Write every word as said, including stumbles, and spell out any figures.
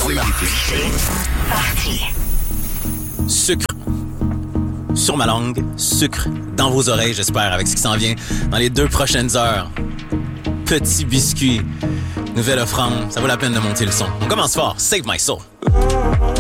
C'est parti. Sucre sur ma langue, sucre dans vos oreilles, j'espère, avec ce qui s'en vient dans les deux prochaines heures. Petit biscuit, nouvelle offrande, ça vaut la peine de monter le son. On commence fort, Save My Soul.